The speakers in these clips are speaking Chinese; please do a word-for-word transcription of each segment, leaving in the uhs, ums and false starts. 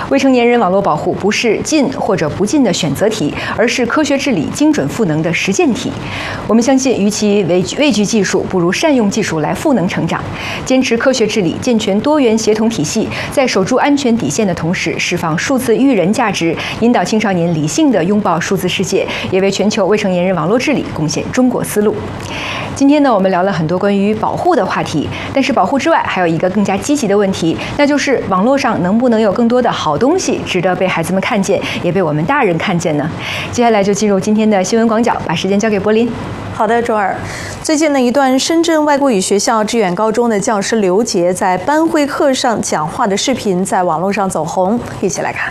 未成年人网络保护不是禁或者不禁的选择题，而是科学治理、精准赋能的实践题。我们相信，与其畏惧畏惧技术，不如善用技术来赋能成长。坚持科学治理，健全多元协同体系，在守住安全底线的同时，释放数字育人价值，引导青少年理性地拥抱数字世界，也为全球未成年人网络治理贡献中国思路。今天呢，我们聊了很多关于保护的话题，但是保护之外，还有一个更加积极的问题，那就是网络上能不能有更多的好东西，值得被孩子们看见，也被我们大人看见呢？接下来就进入今天的新闻广角，把时间交给柏林。 好的，周二。最近的一段深圳外国语学校致远高中的教师刘杰在班会课上讲话的视频在网络上走红，一起来看。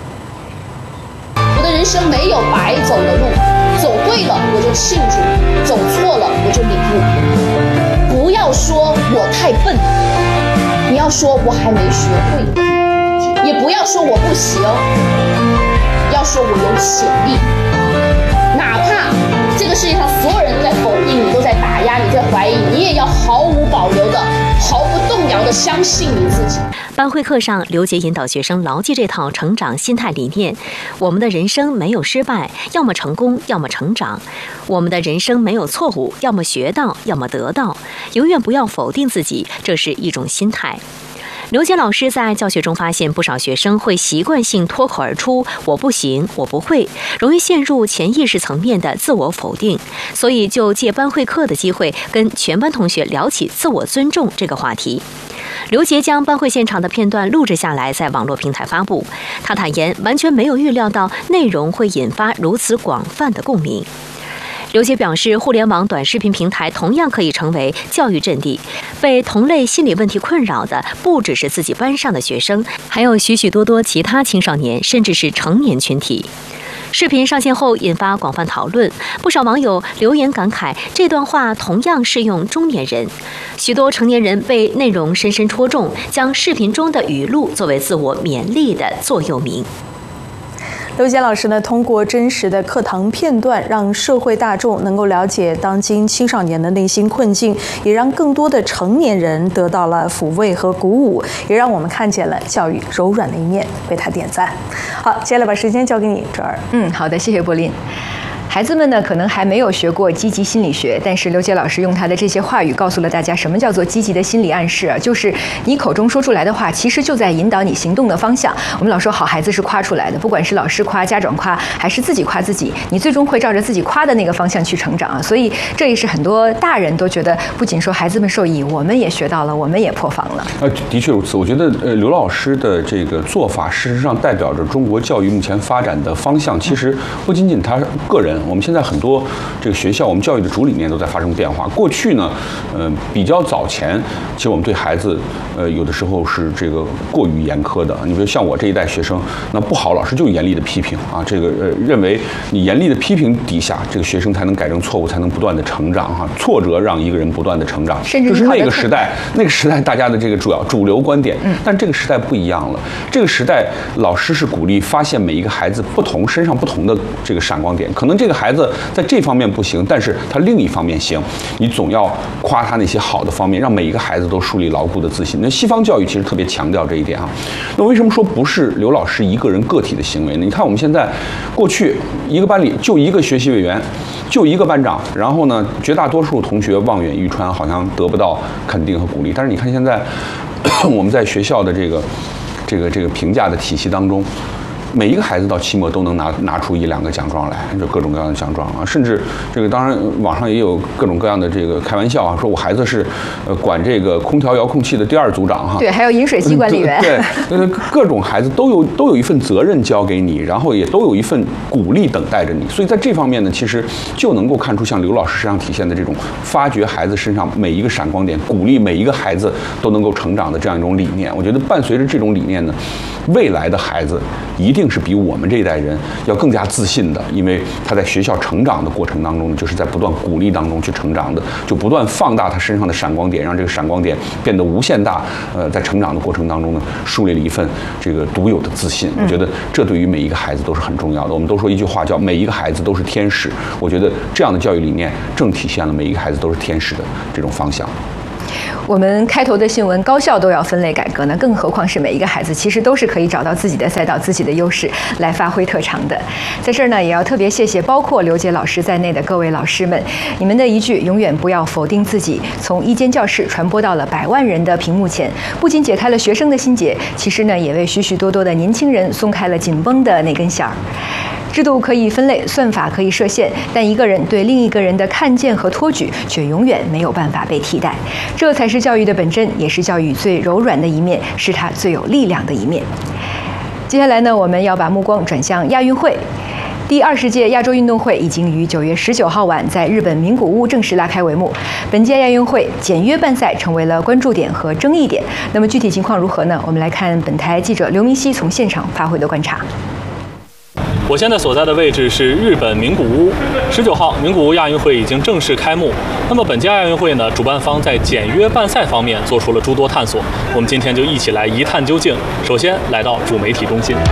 我的人生没有白走的路，走对了我就庆祝，走错了我就领悟。不要说我太笨，你要说我还没学会，也不要说我不行，要说我有潜力。哪怕这个世界上所有人都在否定你，都在打压你，在怀疑你，也要毫无保留的、毫不动摇的相信你自己。 班会课上，刘杰引导学生牢记这套成长心态理念：我们的人生没有失败，要么成功，要么成长；我们的人生没有错误，要么学到，要么得到。永远不要否定自己，这是一种心态。刘杰老师在教学中发现，不少学生会习惯性脱口而出“我不行，我不会”，容易陷入潜意识层面的自我否定，所以就借班会课的机会，跟全班同学聊起自我尊重这个话题。刘杰将班会现场的片段录制下来，在网络平台发布。他坦言，完全没有预料到内容会引发如此广泛的共鸣。刘杰表示，互联网短视频平台同样可以成为教育阵地，被同类心理问题困扰的不只是自己班上的学生，还有许许多多其他青少年，甚至是成年群体。视频上线后引发广泛讨论，不少网友留言感慨，这段话同样适用中年人。许多成年人被内容深深戳中，将视频中的语录作为自我勉励的座右铭。 刘杰老师呢，通过真实的课堂片段，让社会大众能够了解当今青少年的内心困境，也让更多的成年人得到了抚慰和鼓舞，也让我们看见了教育柔软的一面，为他点赞。好，接下来把时间交给你，周儿。 嗯，好的，谢谢柏林。孩子们呢，可能还没有学过积极心理学，但是刘杰老师用他的这些话语告诉了大家，什么叫做积极的心理暗示啊？就是你口中说出来的话，其实就在引导你行动的方向。我们老说好孩子是夸出来的，不管是老师夸、家长夸，还是自己夸自己，你最终会照着自己夸的那个方向去成长啊。所以这也是很多大人都觉得，不仅说孩子们受益，我们也学到了，我们也破防了。 呃，的确如此。我觉得呃，刘老师的这个做法，事实上代表着中国教育目前发展的方向。其实不仅仅他个人，我们现在很多这个学校，我们教育的主理念都在发生变化。过去呢，呃，比较早前，其实我们对孩子，呃，有的时候是这个过于严苛的。你比如像我这一代学生，那不好，老师就严厉的批评啊，这个呃，认为你严厉的批评底下，这个学生才能改正错误，才能不断的成长哈、啊。挫折让一个人不断的成长， 甚至就是那个时代，那个时代大家的这个主要主流观点。嗯，但这个时代不一样了。这个时代，老师是鼓励发现每一个孩子不同身上不同的这个闪光点，可能这个孩子在这方面不行，但是他另一方面行，你总要夸他那些好的方面，让每一个孩子都树立牢固的自信。那西方教育其实特别强调这一点啊。那为什么说不是刘老师一个人个体的行为呢？你看我们现在，过去一个班里就一个学习委员，就一个班长，然后呢，绝大多数同学望眼欲穿，好像得不到肯定和鼓励。但是你看现在我们在学校的这个这个这个评价的体系当中，每一个孩子到期末都能拿拿出一两个奖状来，就各种各样的奖状啊，甚至这个当然网上也有各种各样的这个开玩笑啊，说我孩子是呃管这个空调遥控器的第二组长哈， 对，还有饮水机管理员， 对，呃各种孩子都有都有一份责任交给你，然后也都有一份鼓励等待着你，所以在这方面呢，其实就能够看出像刘老师身上体现的这种发掘孩子身上每一个闪光点，鼓励每一个孩子都能够成长的这样一种理念。我觉得伴随着这种理念呢，未来的孩子一定是比我们这一代人要更加自信的，因为他在学校成长的过程当中，就是在不断鼓励当中去成长的，就不断放大他身上的闪光点，让这个闪光点变得无限大。呃，在成长的过程当中呢，树立了一份这个独有的自信。我觉得这对于每一个孩子都是很重要的。我们都说一句话叫“每一个孩子都是天使”，我觉得这样的教育理念正体现了每一个孩子都是天使的这种方向。 我们开头的新闻，高校都要分类改革呢，更何况是每一个孩子，其实都是可以找到自己的赛道、自己的优势来发挥特长的。在这儿呢，也要特别谢谢包括刘杰老师在内的各位老师们，你们的一句“永远不要否定自己”，从一间教室传播到了百万人的屏幕前，不仅解开了学生的心结，其实呢，也为许许多多的年轻人松开了紧绷的那根弦儿。制度可以分类，算法可以设限，但一个人对另一个人的看见和托举却永远没有办法被替代。这才是教育的本真，也是教育最柔软的一面，是它最有力量的一面。接下来呢，我们要把目光转向亚运会。第二十届亚洲运动会已经于九月十九号晚在日本名古屋正式拉开帷幕。本届亚运会简约办赛成为了关注点和争议点。那么具体情况如何呢？我们来看本台记者刘明熙从现场发回的观察。 我现在所在的位置是日本名古屋，十九号名古屋亚运会已经正式开幕。那么本届亚运会呢，主办方在简约办赛方面做出了诸多探索。我们今天就一起来一探究竟。首先来到主媒体中心。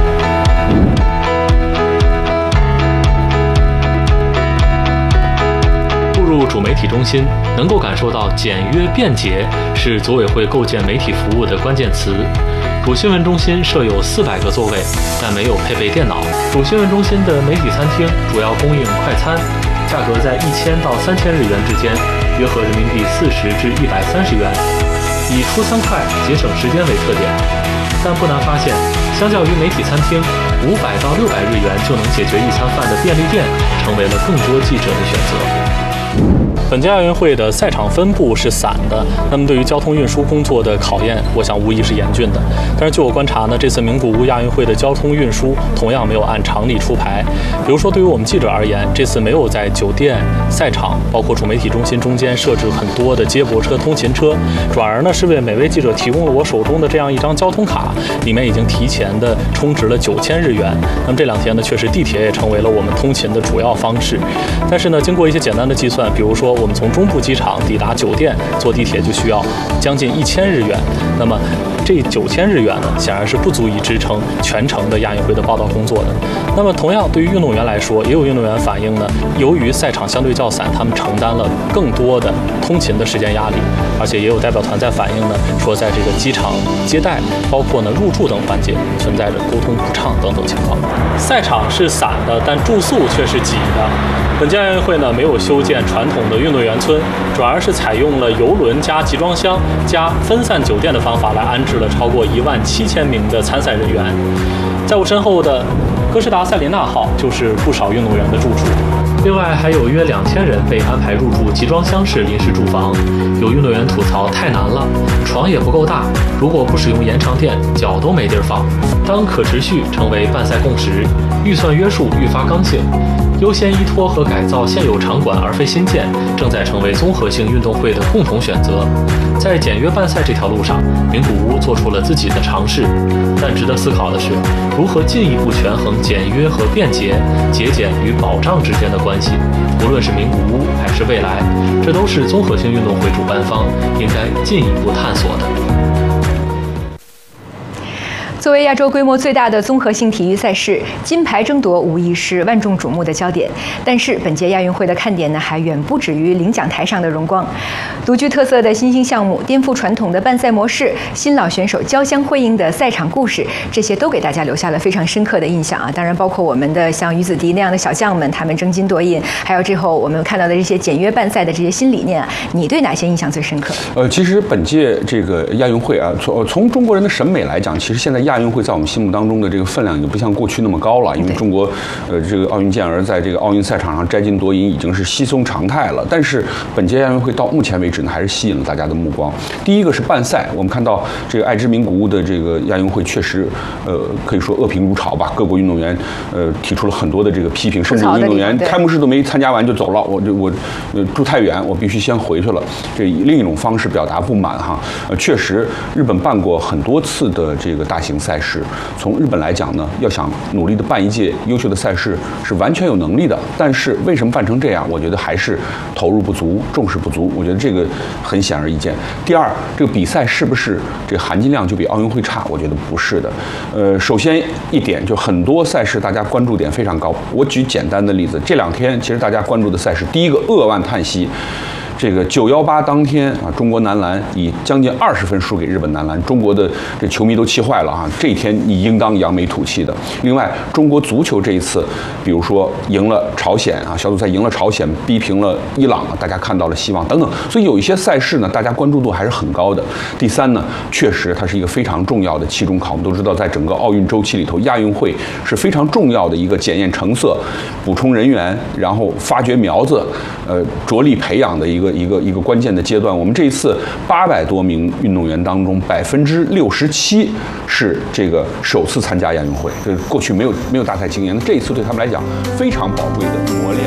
步入主媒体中心，能够感受到简约便捷是组委会构建媒体服务的关键词。主新闻中心设有四百个座位，但没有配备电脑。主新闻中心的媒体餐厅主要供应快餐，价格在一千到三千日元之间，约合人民币四十至一百三十元，以出餐快、节省时间为特点。但不难发现，相较于媒体餐厅，五百到六百日元就能解决一餐饭的便利店，成为了更多记者的选择。本届亚运会的赛场分布是散的，那么对于交通运输工作的考验，我想无疑是严峻的。但是据我观察呢，这次名古屋亚运会的交通运输同样没有按常理出牌。比如说，对于我们记者而言，这次没有在酒店、赛场，包括主媒体中心中间设置很多的接驳车、通勤车，转而呢是为每位记者提供了我手中的这样一张交通卡，里面已经提前的充值了九千日元。那么这两天呢，确实地铁也成为了我们通勤的主要方式。但是呢，经过一些简单的计算，比如说我们从中部机场抵达酒店坐地铁就需要将近一千日元，那么这九千日元呢，显然是不足以支撑全程的亚运会的报道工作的。那么同样对于运动员来说，也有运动员反映呢，由于赛场相对较散，他们承担了更多的通勤的时间压力，而且也有代表团在反映呢，说在这个机场接待，包括呢入住等环节存在着沟通不畅等等情况。赛场是散的，但住宿却是挤的。本届亚运会呢，没有修建传统的运动员村，转而是采用了邮轮加集装箱加分散酒店的方法来安置了超过一万七千名的参赛人员。在我身后的哥斯达塞琳娜号就是不少运动员的住处。另外还有约两千人被安排入住集装箱式临时住房。有运动员吐槽太难了，床也不够大，如果不使用延长垫，脚都没地儿放。当可持续成为办赛共识，预算约束愈发刚性，优先依托和改造现有场馆而非新建，正在成为综合性运动会的共同选择。在简约办赛这条路上，名古屋做出了自己的尝试，但值得思考的是，如何进一步权衡简约和便捷、节俭与保障之间的关系。无论是名古屋还是未来，这都是综合性运动会主办方应该进一步探索的。 作为亚洲规模最大的综合性体育赛事，金牌争夺无疑是万众瞩目的焦点。但是，本届亚运会的看点呢，还远不止于领奖台上的荣光。独具特色的新兴项目、颠覆传统的办赛模式、新老选手交相辉映的赛场故事，这些都给大家留下了非常深刻的印象啊！当然，包括我们的像于子迪那样的小将们，他们争金夺银，还有之后我们看到的这些简约办赛的这些新理念，你对哪些印象最深刻？ 呃，其实本届这个亚运会啊，从从中国人的审美来讲，其实现在亚运会在我们心目当中的这个分量已经不像过去那么高了，因为中国，呃，这个奥运健儿在这个奥运赛场上摘金夺银已经是稀松常态了。但是本届亚运会到目前为止呢，还是吸引了大家的目光。第一个是办赛，我们看到这个爱知名古屋的这个亚运会确实，呃，可以说恶评如潮吧。各国运动员，呃，提出了很多的这个批评，甚至运动员开幕式都没参加完就走了，我就我，呃，住太远，我必须先回去了。这以另一种方式表达不满哈。呃，确实，日本办过很多次的这个大型赛事。从日本来讲呢，要想努力的办一届优秀的赛事是完全有能力的，但是为什么办成这样？我觉得还是投入不足，重视不足。我觉得这个很显而易见。第二，这个比赛是不是这个含金量就比奥运会差？我觉得不是的。呃，首先一点，就很多赛事大家关注点非常高。我举简单的例子，这两天其实大家关注的赛事，第一个扼腕叹息。 这个九幺八当天啊，中国男篮以将近二十分输给日本男篮，中国的这球迷都气坏了啊！这一天你应当扬眉吐气的。另外，中国足球这一次，比如说赢了朝鲜啊，小组赛赢了朝鲜，逼平了伊朗，大家看到了希望等等。所以有一些赛事呢，大家关注度还是很高的。第三呢，确实它是一个非常重要的期中考。我们都知道，在整个奥运周期里头，亚运会是非常重要的一个检验成色、补充人员，然后发掘苗子，呃，着力培养的一个一个一个关键的阶段。我们这一次八百多名运动员当中，百分之六十七是这个首次参加亚运会，这过去没有没有大赛经验。那这一次对他们来讲非常宝贵的磨练。